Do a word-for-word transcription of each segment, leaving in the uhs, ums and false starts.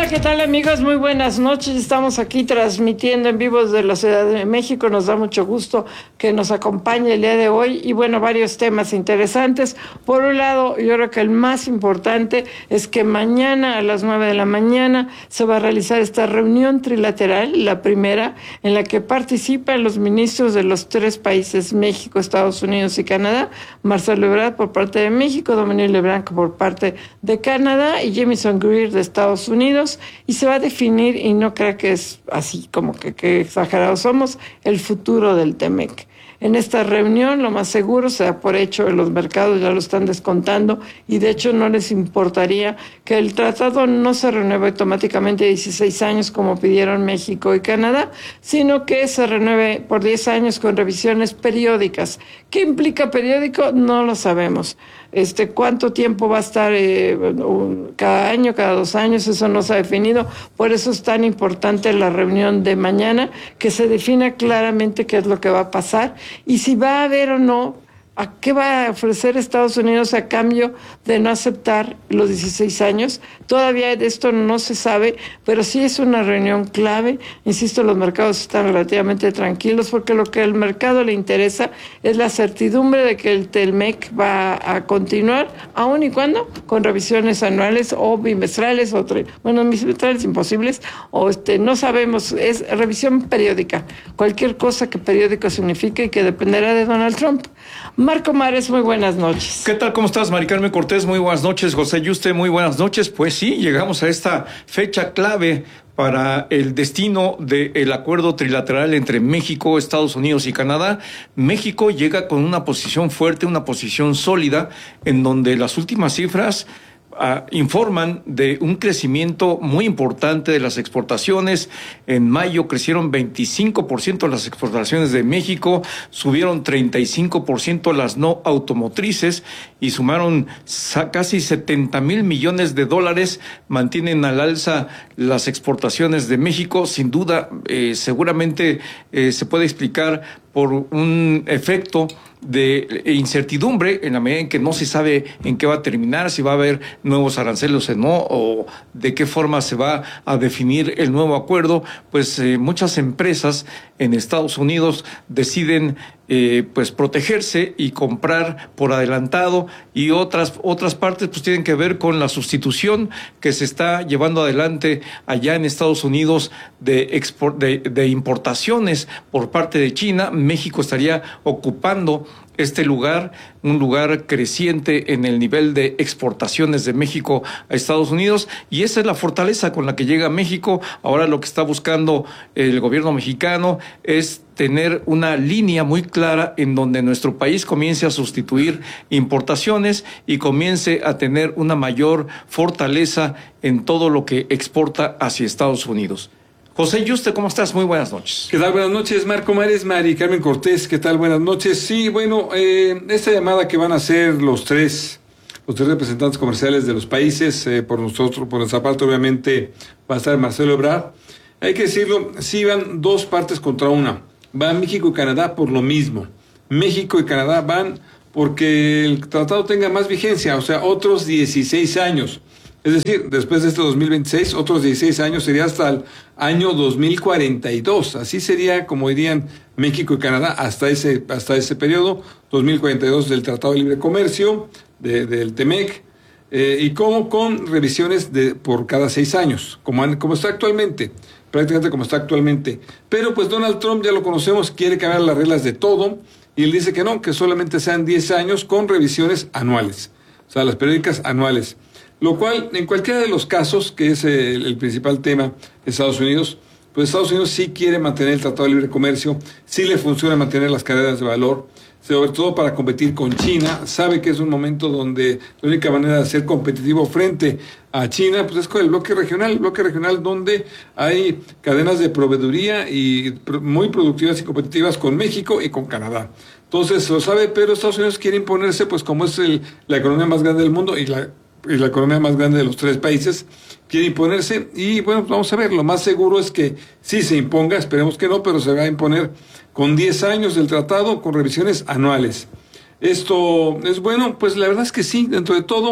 Hola, ¿qué tal, amigos? Muy buenas noches. Estamos aquí transmitiendo en vivo desde la Ciudad de México. Nos da mucho gusto que nos acompañe el día de hoy y, bueno, varios temas interesantes. Por un lado, yo creo que el más importante es que mañana a las nueve de la mañana se va a realizar esta reunión trilateral, la primera, en la que participan los ministros de los tres países, México, Estados Unidos y Canadá. Marcelo Ebrard por parte de México, Dominique Leblanc por parte de Canadá y Jamieson Greer de Estados Unidos. Y se va a definir, y no creo que es así como que, que exagerados somos, el futuro del T-MEC. En esta reunión, lo más seguro, se da por hecho, los mercados ya lo están descontando, y de hecho no les importaría que el tratado no se renueve automáticamente de dieciséis años como pidieron México y Canadá, sino que se renueve por diez años con revisiones periódicas. ¿Qué implica periódico? No lo sabemos. Este, ¿cuánto tiempo va a estar eh, cada año, cada dos años? Eso no se ha definido. Por eso es tan importante la reunión de mañana, que se defina claramente qué es lo que va a pasar y si va a haber o no. ¿A qué va a ofrecer Estados Unidos a cambio de no aceptar los dieciséis años? Todavía de esto no se sabe, pero sí es una reunión clave. Insisto, los mercados están relativamente tranquilos porque lo que al mercado le interesa es la certidumbre de que el T-MEC va a continuar, aun y cuando con revisiones anuales o bimestrales, o tre- bueno, bimestrales imposibles, o este, no sabemos, es revisión periódica. Cualquier cosa que periódico signifique y que dependerá de Donald Trump. Marco Mares, muy buenas noches. ¿Qué tal? ¿Cómo estás, Mari Carmen Cortés? Muy buenas noches. José Yuste, muy buenas noches. Pues sí, llegamos a esta fecha clave para el destino del acuerdo trilateral entre México, Estados Unidos y Canadá. México llega con una posición fuerte, una posición sólida, en donde las últimas cifras Uh, informan de un crecimiento muy importante de las exportaciones. En mayo crecieron veinticinco por ciento las exportaciones de México, subieron treinta y cinco por ciento las no automotrices y sumaron casi setenta mil millones de dólares. Mantienen al alza las exportaciones de México. Sin duda, eh, seguramente eh, se puede explicar por un efecto de incertidumbre en la medida en que no se sabe en qué va a terminar, si va a haber nuevos aranceles o no, o de qué forma se va a definir el nuevo acuerdo. Pues eh, muchas empresas en Estados Unidos deciden eh, pues protegerse y comprar por adelantado, y otras otras partes pues tienen que ver con la sustitución que se está llevando adelante allá en Estados Unidos de, export, de, de importaciones por parte de China. México estaría ocupando este lugar, un lugar creciente en el nivel de exportaciones de México a Estados Unidos, y esa es la fortaleza con la que llega México. Ahora lo que está buscando el gobierno mexicano es tener una línea muy clara en donde nuestro país comience a sustituir importaciones y comience a tener una mayor fortaleza en todo lo que exporta hacia Estados Unidos. José Yuste, ¿cómo estás? Muy buenas noches. ¿Qué tal? Buenas noches, Marco Mares, Mari Carmen Cortés, ¿qué tal? Buenas noches. Sí, bueno, eh, esta llamada que van a hacer los tres, los tres representantes comerciales de los países, eh, por nosotros, por nuestra parte, obviamente, va a estar Marcelo Ebrard. Hay que decirlo, sí van dos partes contra una. Van México y Canadá por lo mismo. México y Canadá van porque el tratado tenga más vigencia, o sea, otros dieciséis años. Es decir, después de este dos mil veintiséis, otros dieciséis años, sería hasta el año dos mil cuarenta y dos. Así sería, como dirían México y Canadá, hasta ese hasta ese periodo, dos mil cuarenta y dos del Tratado de Libre Comercio, de, del T-MEC, eh, y como con revisiones de por cada seis años, como, como está actualmente, prácticamente como está actualmente. Pero pues Donald Trump, ya lo conocemos, quiere cambiar las reglas de todo, y él dice que no, que solamente sean diez años con revisiones anuales, o sea, las periódicas anuales. Lo cual, en cualquiera de los casos, que es el, el principal tema de Estados Unidos, pues Estados Unidos sí quiere mantener el Tratado de Libre Comercio, sí le funciona mantener las cadenas de valor, sobre todo para competir con China. Sabe que es un momento donde la única manera de ser competitivo frente a China pues es con el bloque regional, el bloque regional donde hay cadenas de proveeduría y muy productivas y competitivas con México y con Canadá. Entonces lo sabe, pero Estados Unidos quiere imponerse, pues como es el, la economía más grande del mundo y la y la economía más grande de los tres países, quiere imponerse, y bueno, vamos a ver, lo más seguro es que sí se imponga, esperemos que no, pero se va a imponer con diez años del tratado, con revisiones anuales. Esto es bueno, pues la verdad es que sí, dentro de todo,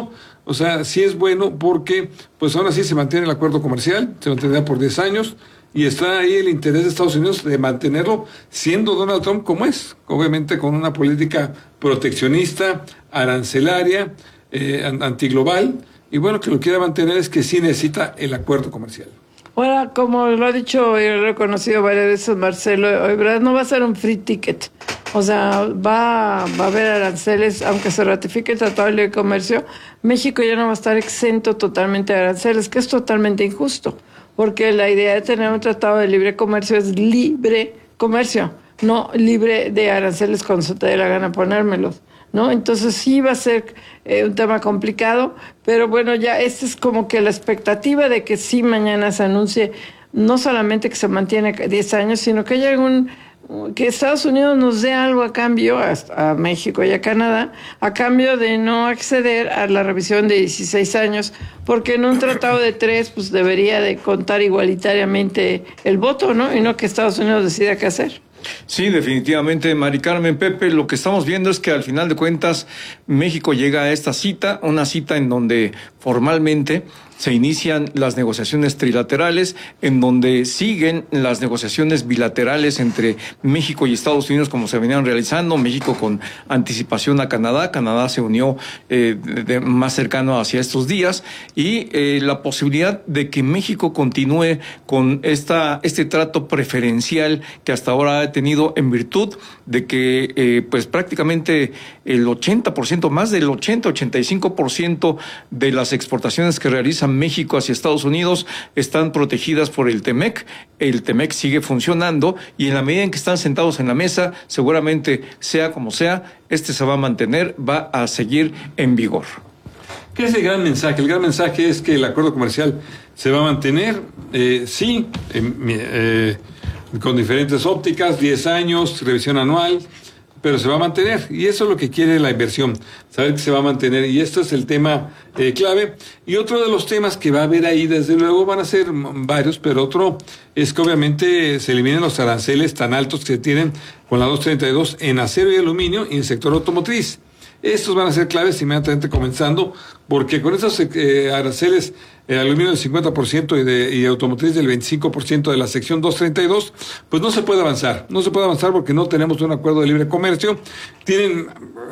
O sea, sí es bueno porque, pues ahora sí se mantiene el acuerdo comercial, se mantendrá por diez años, y está ahí el interés de Estados Unidos de mantenerlo siendo Donald Trump como es, obviamente con una política proteccionista, arancelaria, eh, antiglobal, y bueno, que lo quiera mantener es que sí necesita el acuerdo comercial. Ahora, como lo ha dicho y lo he reconocido varias veces Marcelo Ebrard, no va a ser un free ticket. O sea, va, va a haber aranceles, aunque se ratifique el Tratado de Libre Comercio, México ya no va a estar exento totalmente de aranceles, que es totalmente injusto, porque la idea de tener un Tratado de Libre Comercio es libre comercio, no libre de aranceles cuando se te dé la gana ponérmelos, ¿no? Entonces sí va a ser eh, un tema complicado, pero bueno, ya esta es como que la expectativa de que sí mañana se anuncie, no solamente que se mantiene diez años, sino que haya algún... que Estados Unidos nos dé algo a cambio, a, a México y a Canadá, a cambio de no acceder a la revisión de dieciséis años, porque en un tratado de tres, pues debería de contar igualitariamente el voto, ¿no? Y no que Estados Unidos decida qué hacer. Sí, definitivamente, Mari Carmen, Pepe, lo que estamos viendo es que al final de cuentas México llega a esta cita, una cita en donde formalmente se inician las negociaciones trilaterales, en donde siguen las negociaciones bilaterales entre México y Estados Unidos como se venían realizando, México con anticipación a Canadá, Canadá se unió eh, de, de más cercano hacia estos días, y eh, la posibilidad de que México continúe con esta este trato preferencial que hasta ahora ha tenido en virtud de que eh, pues prácticamente el ochenta por ciento, más del ochenta, ochenta y cinco por ciento de las exportaciones que realiza México hacia Estados Unidos están protegidas por el TEMEC. El TEMEC sigue funcionando y en la medida en que están sentados en la mesa, seguramente sea como sea, este se va a mantener, va a seguir en vigor. ¿Qué es el gran mensaje? El gran mensaje es que el acuerdo comercial se va a mantener, eh, sí, eh, eh, con diferentes ópticas, diez años, revisión anual, pero se va a mantener, y eso es lo que quiere la inversión, saber que se va a mantener, y esto es el tema eh, clave. Y otro de los temas que va a haber ahí, desde luego van a ser varios, pero otro es que obviamente se eliminen los aranceles tan altos que se tienen con la doscientos treinta y dos en acero y aluminio y en el sector automotriz. Estos van a ser claves inmediatamente comenzando, porque con esos eh, aranceles, eh, aluminio del cincuenta por ciento y, de, y automotriz del veinticinco por ciento de la sección doscientos treinta y dos, pues no se puede avanzar. No se puede avanzar porque no tenemos un acuerdo de libre comercio. Tienen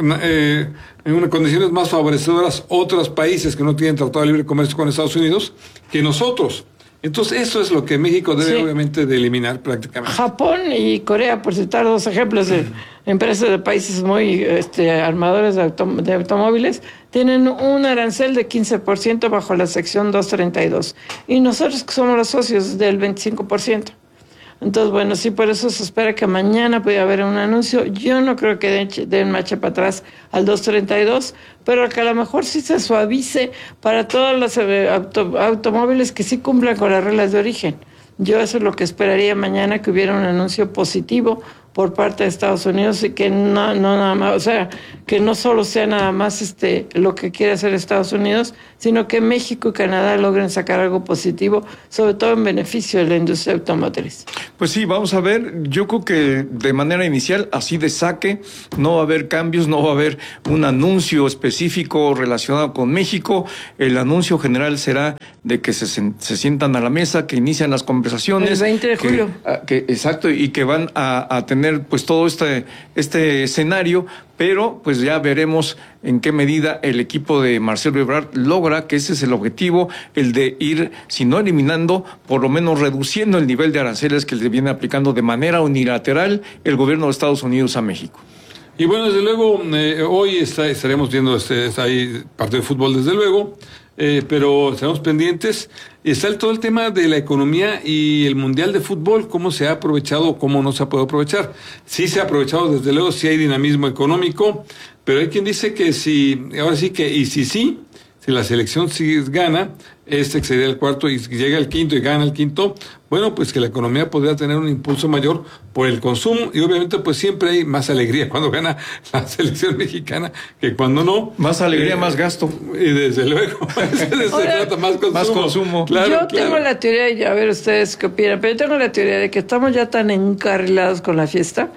eh, en unas condiciones más favorecedoras otros países que no tienen tratado de libre comercio con Estados Unidos que nosotros. Entonces, eso es lo que México debe, sí, obviamente de eliminar prácticamente. Japón y Corea, por citar dos ejemplos de empresas de países muy este, armadores de, autom de automóviles, tienen un arancel de quince por ciento bajo la sección doscientos treinta y dos. Y nosotros, que somos los socios, del veinticinco por ciento. Entonces, bueno, sí, por eso se espera que mañana pueda haber un anuncio. Yo no creo que den, den marcha para atrás al doscientos treinta y dos, pero que a lo mejor sí se suavice para todos los auto, automóviles que sí cumplan con las reglas de origen. Yo eso es lo que esperaría mañana, que hubiera un anuncio positivo por parte de Estados Unidos y que no, no nada más, o sea, que no solo sea nada más este lo que quiere hacer Estados Unidos, sino que México y Canadá logren sacar algo positivo, sobre todo en beneficio de la industria automotriz. Pues sí, vamos a ver, yo creo que de manera inicial, así de saque, no va a haber cambios, no va a haber un anuncio específico relacionado con México. El anuncio general será de que se, se sientan a la mesa, que inician las conversaciones. El veinte de julio. Que, que, exacto, y que van a, a tener pues todo este, este escenario, pero pues ya veremos en qué medida el equipo de Marcelo Ebrard logra, que ese es el objetivo, el de ir, si no eliminando, por lo menos reduciendo el nivel de aranceles que le viene aplicando de manera unilateral el gobierno de Estados Unidos a México. Y bueno, desde luego, eh, hoy está, estaremos viendo este, está ahí partido de fútbol, desde luego, eh, pero estaremos pendientes. Está el, todo el tema de la economía y el Mundial de Fútbol, cómo se ha aprovechado, cómo no se ha podido aprovechar. Sí se ha aprovechado, desde luego, sí hay dinamismo económico, pero hay quien dice que si, ahora sí que, y si sí, si la selección sí gana, este sería el cuarto y llega el quinto y gana el quinto, bueno, pues que la economía podría tener un impulso mayor por el consumo y obviamente pues siempre hay más alegría cuando gana la selección mexicana que cuando no. Más alegría, eh, más gasto. Y desde luego, se trata más consumo. Más consumo. Claro, yo claro. tengo la teoría, y a ver ustedes qué opinan, pero yo tengo la teoría de que estamos ya tan encarrilados con la fiesta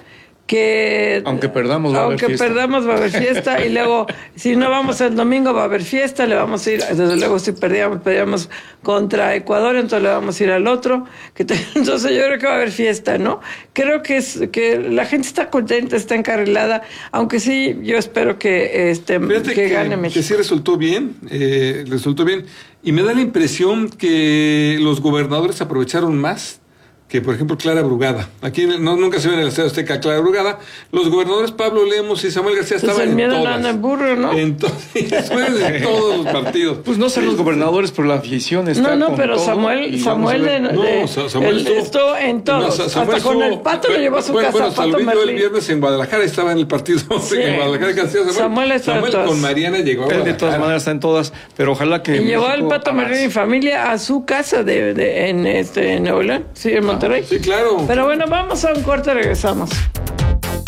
que aunque perdamos va a haber aunque fiesta. perdamos va a haber fiesta y luego si no vamos el domingo va a haber fiesta, le vamos a ir, desde luego si perdíamos, perdíamos contra Ecuador, entonces le vamos a ir al otro, que te, entonces yo creo que va a haber fiesta, ¿no? Creo que es que la gente está contenta, está encarrilada, aunque sí yo espero que este que, que gane México. Que sí resultó bien, eh, resultó bien, y me da la impresión que los gobernadores aprovecharon más que, por ejemplo, Clara Brugada. Aquí no, nunca se ve en el Estadio Azteca Clara Brugada. Los gobernadores Pablo Lemos y Samuel García Pues estaban el miedo en no todas. anda en burro, ¿no? Entonces, de todos los partidos. Pues no son los gobernadores, pero la afición está No, no, con pero todo, Samuel, y Samuel, vamos a ver. de, No, de- Sa- Samuel él estuvo- estuvo en todos, No, Sa- Samuel hasta con estuvo- el Pato lo llevó a su bueno, casa, bueno, Pato Samuel vio el Merlín. viernes en Guadalajara, estaba en el partido Sí. en Guadalajara. Samuel, Samuel está en Samuel todas. con Mariana llegó a Él de Guadalajara. todas maneras está en todas, pero ojalá que Y llevó al México Pato avance. Merlín y familia a su casa de, de en este en Nuevo León, sí, en Monterrey. Sí, claro. Pero bueno, vamos a un corte, regresamos.